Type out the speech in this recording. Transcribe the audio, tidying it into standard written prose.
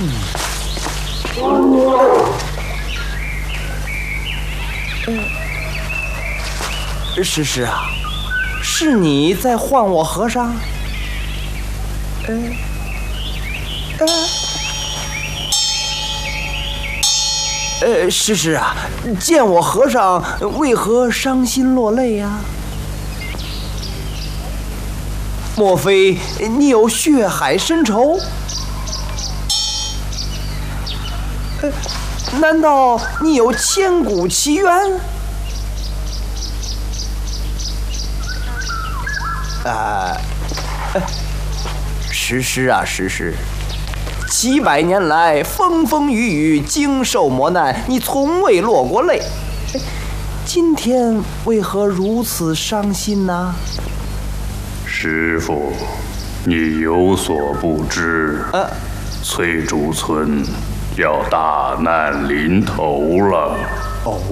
诗诗啊，是你在唤我和尚？诗诗啊，见我和尚为何伤心落泪呀？莫非你有血海深仇？难道你有千古奇冤？诗诗啊，诗诗，700年来风风雨雨，经受磨难，你从未落过泪。今天为何如此伤心呢？ 师父，你有所不知，翠竹村要大难临头了。 哦，